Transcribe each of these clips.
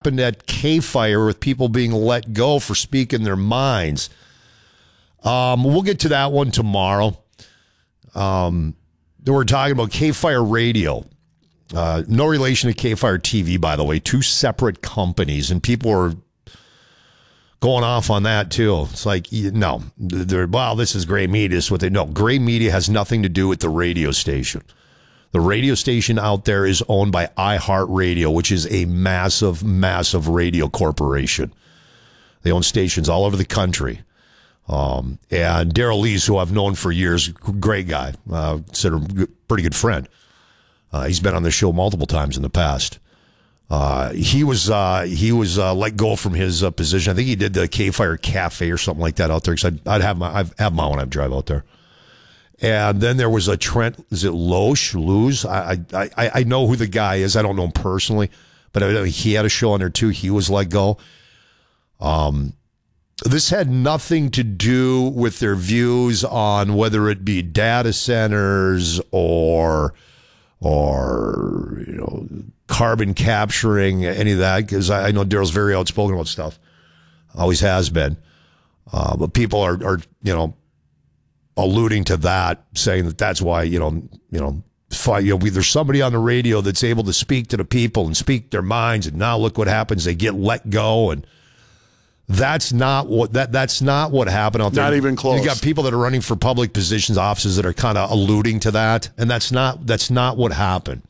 happened at K-Fire with people being let go for speaking their minds. We'll get to that one tomorrow. We're talking about K-Fire Radio. No relation to K-Fire TV, by the way. Two separate companies, and people are going off on that, too. It's like, no, this is Gray Media. Is what they know. Gray Media has nothing to do with the radio station. The radio station out there is owned by iHeartRadio, which is a massive, massive radio corporation. They own stations all over the country. And Daryl Lees, who I've known for years, great guy, considered a pretty good friend. He's been on the show multiple times in the past. He was let go from his position. I think he did the K-Fire Cafe or something like that out there. Because I'd have my when I drive out there. And then there was a Trent. Is it Luz? I know who the guy is. I don't know him personally, but he had a show on there too. He was let go. This had nothing to do with their views on whether it be data centers or carbon capturing, any of that, because I know Daryl's very outspoken about stuff. Always has been. But people are alluding to that, saying that that's why, there's somebody on the radio that's able to speak to the people and speak their minds, and now look what happens. They get let go, and that's not what happened out there. Not even close. You got people that are running for public positions, offices that are kind of alluding to that, and that's not what happened.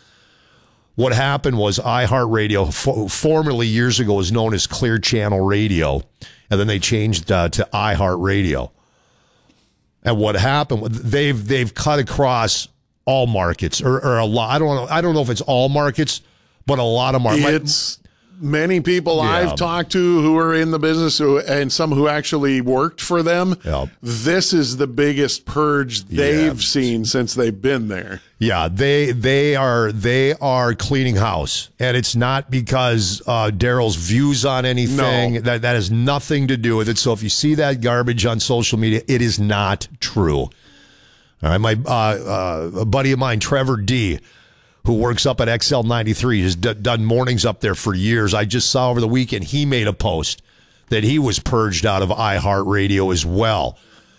What happened was iHeartRadio, formerly years ago was known as Clear Channel Radio, and then they changed to iHeartRadio. And what happened? They've cut across all markets, or a lot. I don't know if it's all markets, but a lot of markets. It's many people I've talked to who are in the business, and some who actually worked for them. Yep. This is the biggest purge they've seen since they've been there. Yeah, they are cleaning house, and it's not because Daryl's views on anything. No. That has nothing to do with it. So if you see that garbage on social media, it is not true. All right, my a buddy of mine, Trevor D., who works up at XL93, has done mornings up there for years. I just saw over the weekend he made a post that he was purged out of iHeartRadio as well.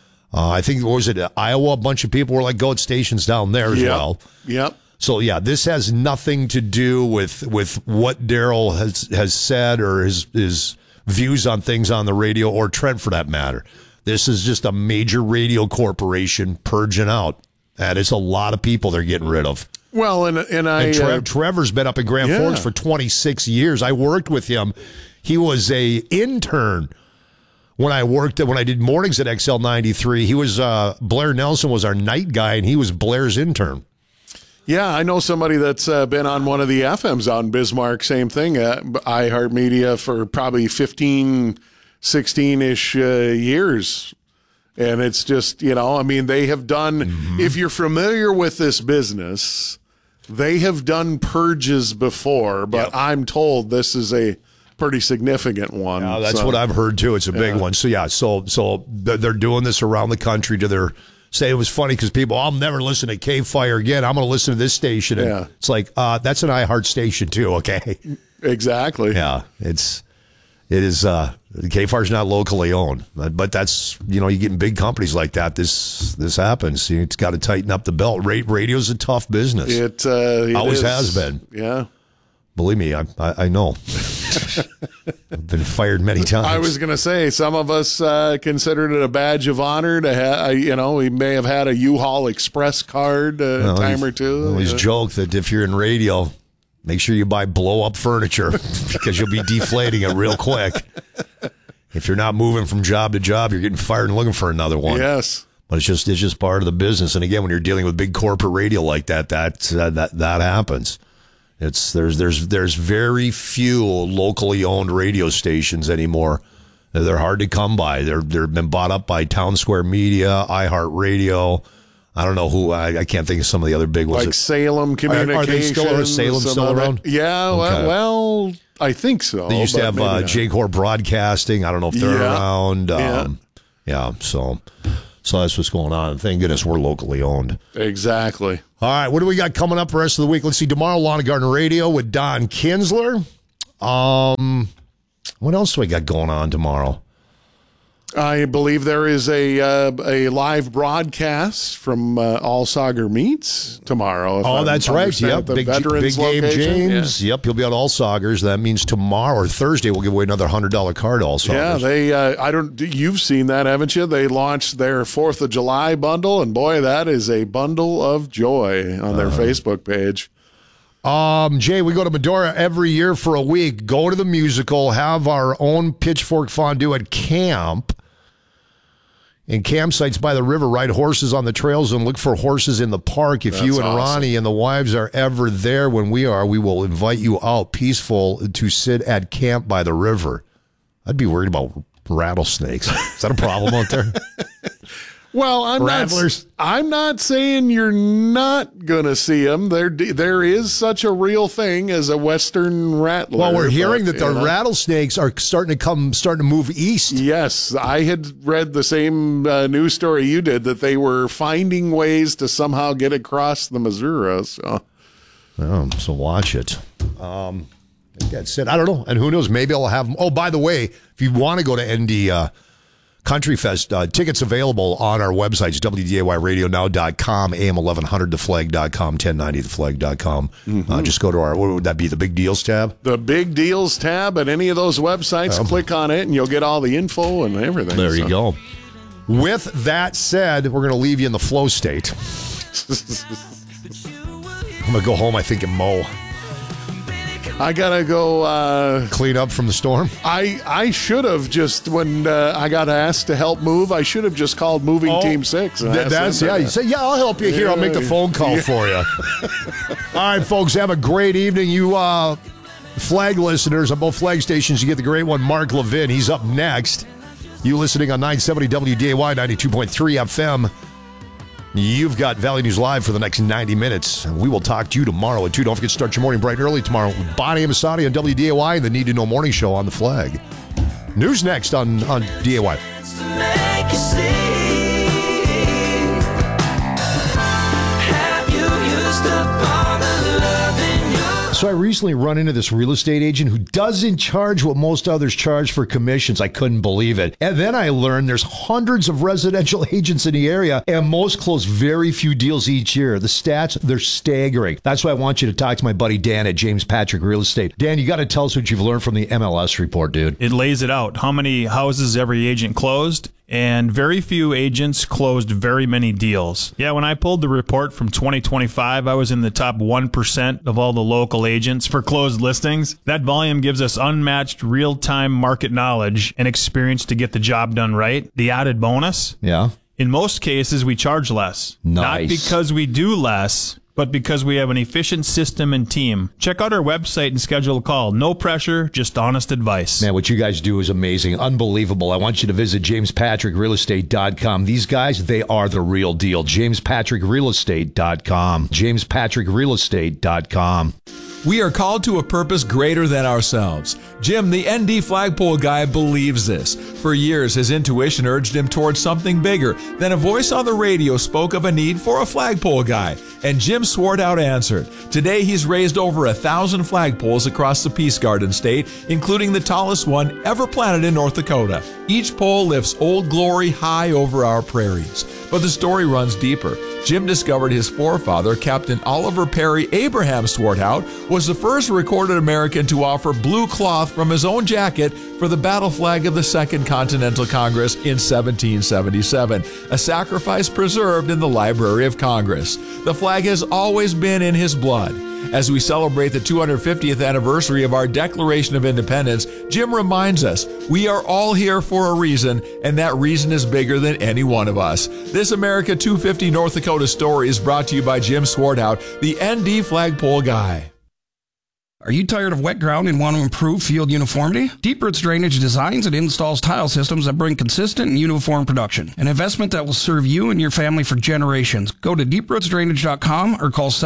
I think, what was it, Iowa? A bunch of people were let go at stations down there as well. Yep. So, yeah, this has nothing to do with what Daryl has said or his views on things on the radio, or Trent for that matter. This is just a major radio corporation purging out. And it's a lot of people they're getting rid of. Well, and Trevor's been up in Grand Forks for 26 years. I worked with him. He was a intern when I did mornings at XL93. He was Blair Nelson was our night guy, and he was Blair's intern. Yeah, I know somebody that's been on one of the FMs out in Bismarck. Same thing, iHeartMedia for probably 15, 16-ish years. And it's just, they have done, if you're familiar with this business, they have done purges before, but I'm told this is a pretty significant one. Yeah, that's what I've heard too. It's a big one. So, so they're doing this around the country to their, say it was funny because people, I'll never listen to K-Fire again. I'm going to listen to this station. And it's like, that's an iHeart station too, okay? Exactly. Yeah, it is, K-Fire's not locally owned, but that's, you get in big companies like that, this happens. It's got to tighten up the belt. Radio's a tough business. It always has been. Yeah. Believe me, I know. I've been fired many times. I was going to say, some of us considered it a badge of honor to have, we may have had a U-Haul Express card time or two. I always joke that if you're in radio, make sure you buy blow-up furniture because you'll be deflating it real quick. If you're not moving from job to job, you're getting fired and looking for another one. Yes. But it's just part of the business. And again, when you're dealing with big corporate radio like that happens. There's very few locally owned radio stations anymore. They're hard to come by. They've been bought up by Town Square Media, iHeartRadio. I don't know who. I can't think of some of the other big ones. Like Salem Communications. Are they still Salem still around? Yeah. Okay. Well, I think so. They used to have Jake Hoare Broadcasting. I don't know if they're around. So that's what's going on. Thank goodness we're locally owned. Exactly. All right, what do we got coming up for the rest of the week? Let's see. Tomorrow, Lawn and Garden Radio with Don Kinsler. What else do we got going on tomorrow? I believe there is a live broadcast from All Sauger Meats tomorrow. Oh, that's right. Yep, big game, James. Yeah. Yep, you'll be at All Saugers. That means tomorrow or Thursday we'll give away another $100 card to All Saugers. Yeah, you've seen that, haven't you? They launched their 4th of July bundle, and boy, that is a bundle of joy on their Facebook page. Jay, we go to Medora every year for a week, go to the musical, have our own pitchfork fondue at camp. In campsites by the river, ride horses on the trails and look for horses in the park. If you and Ronnie and the wives are ever there when we are, we will invite you out peaceful to sit at camp by the river. I'd be worried about rattlesnakes. Is that a problem out there? Well, I'm not saying you're not going to see them. There is such a real thing as a Western rattler. Well, we're hearing that the rattlesnakes are starting to move east. Yes, I had read the same news story you did, that they were finding ways to somehow get across the Missouri. So watch it. That's it. I don't know. And who knows? Maybe I'll have them. Oh, by the way, if you want to go to ND Country Fest, tickets available on our websites, WDAYRadioNow.com, AM1100theflag.com, 1090theflag.com. Just go to our, what would that be, the Big Deals tab? The Big Deals tab at any of those websites, click on it, and you'll get all the info and everything. There you go. With that said, we're going to leave you in the flow state. I'm going to go home, I think, and mow. I gotta go clean up from the storm. I should have just, when I got asked to help move, I should have just called Moving Team 6. You say, I'll help you here. I'll make the phone call for you. All right, folks, have a great evening. You flag listeners on both flag stations, you get the great one, Mark Levin. He's up next. You listening on 970 WDAY, 92.3 FM. You've got Valley News Live for the next 90 minutes. We will talk to you tomorrow at 2. Don't forget to start your morning bright and early tomorrow with Bonnie Amasati on WDAY and the Need to Know Morning Show on the Flag. News next on DAY. So I recently run into this real estate agent who doesn't charge what most others charge for commissions. I couldn't believe it. And then I learned there's hundreds of residential agents in the area, and most close very few deals each year. The stats, they're staggering. That's why I want you to talk to my buddy Dan at James Patrick Real Estate. Dan, you got to tell us what you've learned from the MLS report, dude. It lays it out. How many houses every agent closed? And very few agents closed very many deals. Yeah, when I pulled the report from 2025, I was in the top 1% of all the local agents for closed listings. That volume gives us unmatched real-time market knowledge and experience to get the job done right. The added bonus? Yeah. In most cases, we charge less. Nice. Not because we do less, but because we have an efficient system and team. Check out our website and schedule a call. No pressure, just honest advice. Man, what you guys do is amazing. Unbelievable. I want you to visit JamesPatrickRealEstate.com. These guys, they are the real deal. JamesPatrickRealEstate.com. JamesPatrickRealEstate.com. We are called to a purpose greater than ourselves. Jim, the ND flagpole guy, believes this. For years, his intuition urged him towards something bigger. Then a voice on the radio spoke of a need for a flagpole guy, and Jim Swartout answered. Today, he's raised over 1,000 flagpoles across the Peace Garden State, including the tallest one ever planted in North Dakota. Each pole lifts Old Glory high over our prairies. But the story runs deeper. Jim discovered his forefather, Captain Oliver Perry Abraham Swartout, was the first recorded American to offer blue cloth from his own jacket for the battle flag of the Second Continental Congress in 1777, a sacrifice preserved in the Library of Congress. The flag has always been in his blood. As we celebrate the 250th anniversary of our Declaration of Independence, Jim reminds us we are all here for a reason, and that reason is bigger than any one of us. This America 250 North Dakota story is brought to you by Jim Swartout, the ND flagpole guy. Are you tired of wet ground and want to improve field uniformity? Deep Roots Drainage designs and installs tile systems that bring consistent and uniform production. An investment that will serve you and your family for generations. Go to deeprootsdrainage.com or call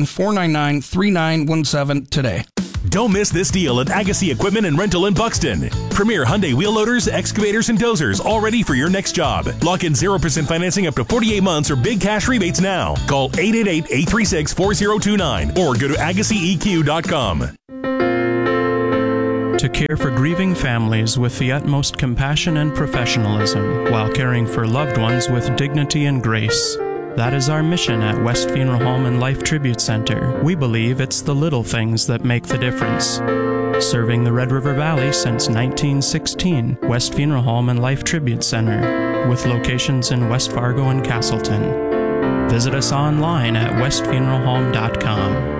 701-499-3917 today. Don't miss this deal at Agassi Equipment and Rental in Buxton. Premier Hyundai wheel loaders, excavators, and dozers, all ready for your next job. Lock in 0% financing up to 48 months or big cash rebates now. Call 888-836-4029 or go to AgassiEQ.com. To care for grieving families with the utmost compassion and professionalism, while caring for loved ones with dignity and grace. That is our mission at West Funeral Home and Life Tribute Center. We believe it's the little things that make the difference. Serving the Red River Valley since 1916, West Funeral Home and Life Tribute Center, with locations in West Fargo and Castleton. Visit us online at westfuneralhome.com.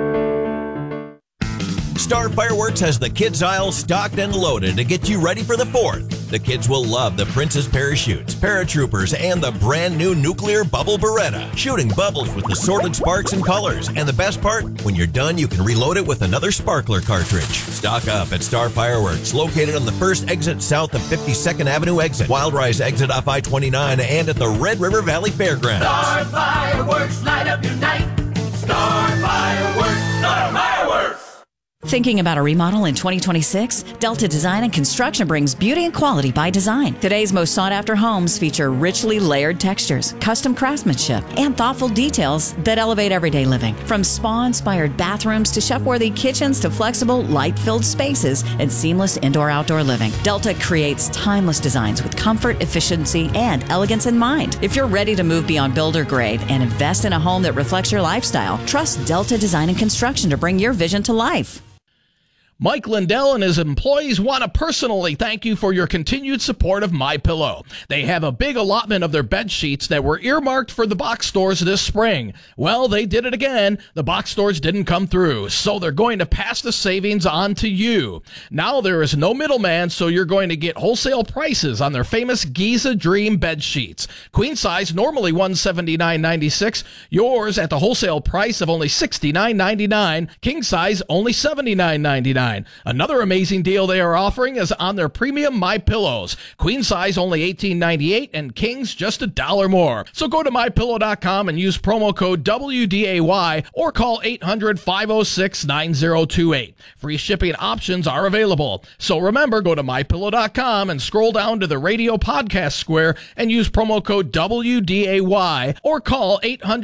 Star Fireworks has the kids' aisle stocked and loaded to get you ready for the 4th. The kids will love the Princess Parachutes, Paratroopers, and the brand new nuclear bubble Beretta, shooting bubbles with assorted sparks and colors. And the best part, when you're done, you can reload it with another sparkler cartridge. Stock up at Star Fireworks, located on the first exit south of 52nd Avenue exit, Wild Rise exit off I-29, and at the Red River Valley Fairgrounds. Star Fireworks, light up your night. Star Fireworks, Star Fireworks. Thinking about a remodel in 2026? Delta Design and Construction brings beauty and quality by design. Today's most sought-after homes feature richly layered textures, custom craftsmanship, and thoughtful details that elevate everyday living. From spa-inspired bathrooms to chef-worthy kitchens to flexible, light-filled spaces and seamless indoor-outdoor living, Delta creates timeless designs with comfort, efficiency, and elegance in mind. If you're ready to move beyond builder grade and invest in a home that reflects your lifestyle, trust Delta Design and Construction to bring your vision to life. Mike Lindell and his employees want to personally thank you for your continued support of MyPillow. They have a big allotment of their bed sheets that were earmarked for the box stores this spring. Well, they did it again. The box stores didn't come through, so they're going to pass the savings on to you. Now there is no middleman, so you're going to get wholesale prices on their famous Giza Dream bed sheets. Queen size, normally $179.96. Yours at the wholesale price of only $69.99. King size, only $79.99. Another amazing deal they are offering is on their premium MyPillows. Queen size only $18.98 and kings just $1 more. So go to MyPillow.com and use promo code WDAY or call 800-506-9028. Free shipping options are available. So remember, go to MyPillow.com and scroll down to the radio podcast square and use promo code WDAY or call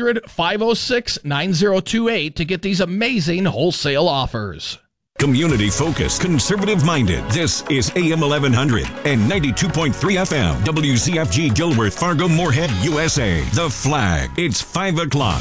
800-506-9028 to get these amazing wholesale offers. Community focused, conservative minded. This is AM 1100 and 92.3 FM. WCFG Gilworth, Fargo, Moorhead, USA. The Flag. It's 5 o'clock.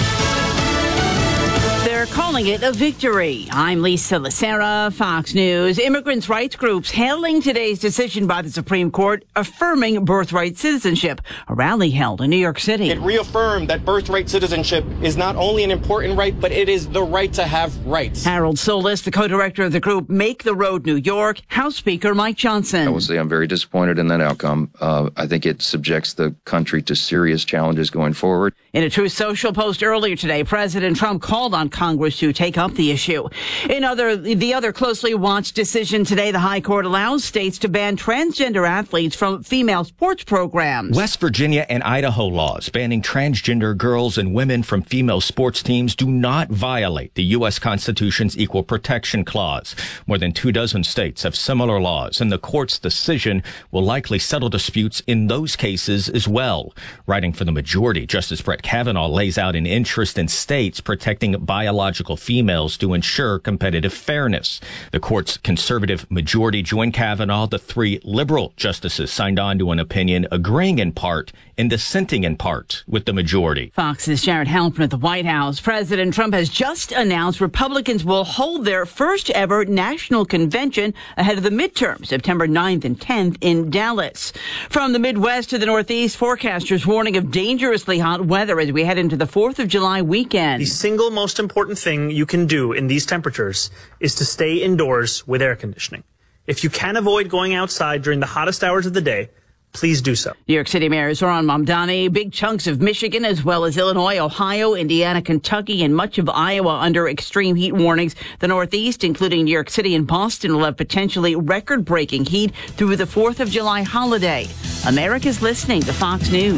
They're calling it a victory. I'm Lisa Lacera, Fox News. Immigrants' rights groups hailing today's decision by the Supreme Court affirming birthright citizenship. A rally held in New York City. It reaffirmed that birthright citizenship is not only an important right, but it is the right to have rights. Harold Solis, the co-director of the group Make the Road New York, House Speaker Mike Johnson. I will say I'm very disappointed in that outcome. I think it subjects the country to serious challenges going forward. In a Truth Social post earlier today, President Trump called on Congress to take up the issue. In the other closely watched decision today, the High Court allows states to ban transgender athletes from female sports programs. West Virginia and Idaho laws banning transgender girls and women from female sports teams do not violate the U.S. Constitution's Equal Protection Clause. More than 24 states have similar laws, and the court's decision will likely settle disputes in those cases as well. Writing for the majority, Justice Brett Kavanaugh lays out an interest in states protecting biological females to ensure competitive fairness. The court's conservative majority joined Kavanaugh. The 3 liberal justices signed on to an opinion agreeing in part and dissenting in part with the majority. Fox's Jared Halpern at the White House. President Trump has just announced Republicans will hold their first ever national convention ahead of the midterm, September 9th and 10th in Dallas. From the Midwest to the Northeast, forecasters warning of dangerously hot weather as we head into the 4th of July weekend. The single most important thing you can do in these temperatures is to stay indoors with air conditioning. If you can avoid going outside during the hottest hours of the day, please do so. New York City Mayor Zohran Mamdani, big chunks of Michigan as well as Illinois, Ohio, Indiana, Kentucky, and much of Iowa under extreme heat warnings. The Northeast, including New York City and Boston, will have potentially record-breaking heat through the 4th of July holiday. America's listening to Fox News.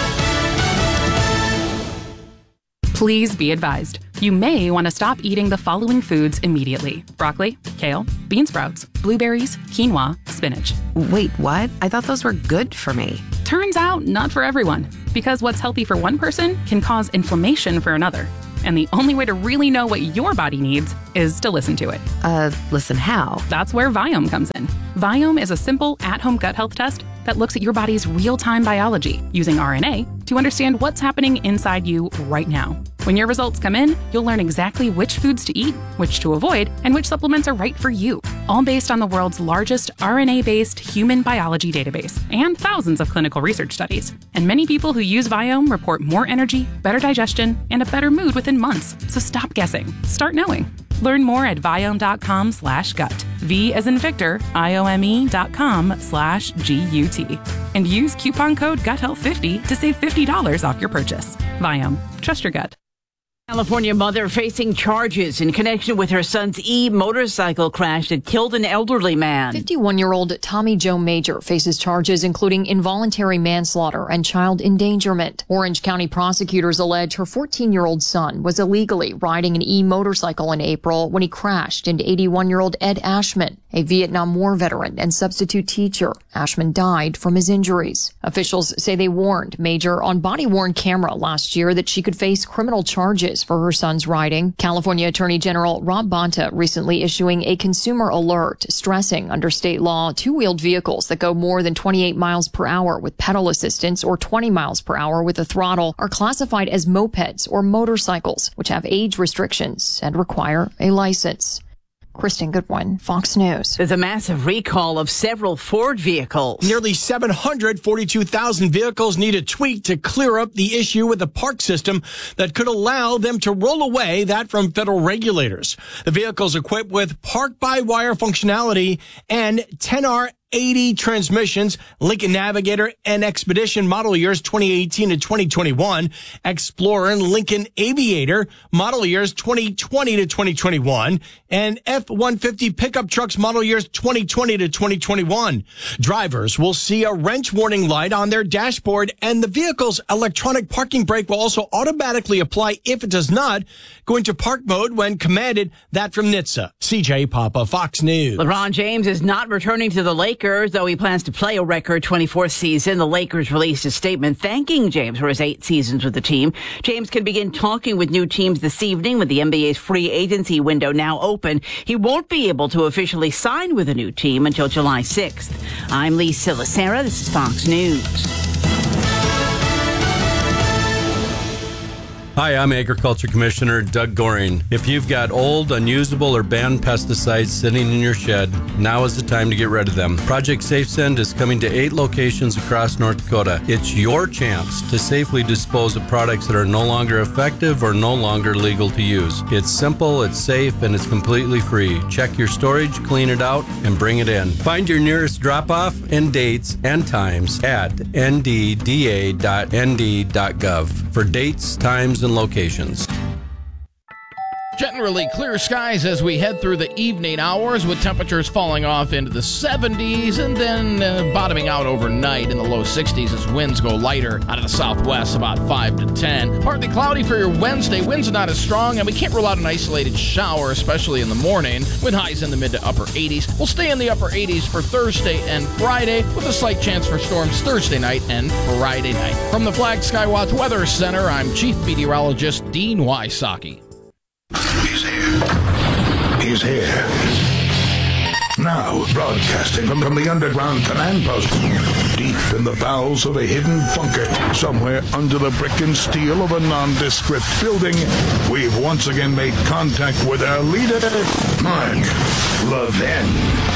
Please be advised. You may want to stop eating the following foods immediately: broccoli, kale, bean sprouts, blueberries, quinoa, spinach. Wait, what? I thought those were good for me. Turns out, not for everyone. Because what's healthy for one person can cause inflammation for another. And the only way to really know what your body needs is to listen to it. Listen how? That's where Viome comes in. Viome is a simple, at-home gut health test that looks at your body's real-time biology using RNA to understand what's happening inside you right now. When your results come in, you'll learn exactly which foods to eat, which to avoid, and which supplements are right for you, all based on the world's largest RNA-based human biology database and thousands of clinical research studies. And many people who use Viome report more energy, better digestion, and a better mood within months. So stop guessing. Start knowing. Learn more at Viome.com/gut. V as in Victor, IOME.com/GUT. And use coupon code GUTHEALTH50 to save $50 off your purchase. Viome. Trust your gut. California mother facing charges in connection with her son's motorcycle crash that killed an elderly man. 51-year-old Tommy Joe Major faces charges including involuntary manslaughter and child endangerment. Orange County prosecutors allege her 14-year-old son was illegally riding an motorcycle in April when he crashed into 81-year-old Ed Ashman, a Vietnam War veteran and substitute teacher. Ashman died from his injuries. Officials say they warned Major on body-worn camera last year that she could face criminal charges for her son's riding. California Attorney General Rob Bonta recently issuing a consumer alert stressing under state law two-wheeled vehicles that go more than 28 miles per hour with pedal assistance or 20 miles per hour with a throttle are classified as mopeds or motorcycles, which have age restrictions and require a license. Kristen Goodwin, Fox News. There's a massive recall of several Ford vehicles. Nearly 742,000 vehicles need a tweak to clear up the issue with the park system that could allow them to roll away that from federal regulators. The vehicles equipped with park-by-wire functionality and 10R80 transmissions, Lincoln Navigator and Expedition model years 2018 to 2021, Explorer and Lincoln Aviator model years 2020 to 2021, and F-150 pickup trucks model years 2020 to 2021. Drivers will see a wrench warning light on their dashboard, and the vehicle's electronic parking brake will also automatically apply if it does not go into park mode when commanded. That from NHTSA. CJ Papa, Fox News. LeBron James is not returning to the Lakers, though he plans to play a record 24th season. The Lakers released a statement thanking James for his 8 seasons with the team. James can begin talking with new teams this evening with the NBA's free agency window now open. He won't be able to officially sign with a new team until July 6th. I'm Lee Silasera. This is Fox News. Hi, I'm Agriculture Commissioner Doug Goring. If you've got old, unusable, or banned pesticides sitting in your shed, now is the time to get rid of them. Project SafeSend is coming to 8 locations across North Dakota. It's your chance to safely dispose of products that are no longer effective or no longer legal to use. It's simple, it's safe, and it's completely free. Check your storage, clean it out, and bring it in. Find your nearest drop-off and dates and times at ndda.nd.gov for dates, times, and locations. Generally clear skies as we head through the evening hours with temperatures falling off into the 70s and then bottoming out overnight in the low 60s as winds go lighter out of the southwest, about 5 to 10. Partly cloudy for your Wednesday. Winds are not as strong, and we can't rule out an isolated shower, especially in the morning, with highs in the mid to upper 80s. We'll stay in the upper 80s for Thursday and Friday with a slight chance for storms Thursday night and Friday night. From the Flag Skywatch Weather Center, I'm Chief Meteorologist Dean Wysocki. He's here. He's here. Now, broadcasting from the underground command post, deep in the bowels of a hidden bunker, somewhere under the brick and steel of a nondescript building, we've once again made contact with our leader, Mark Levin.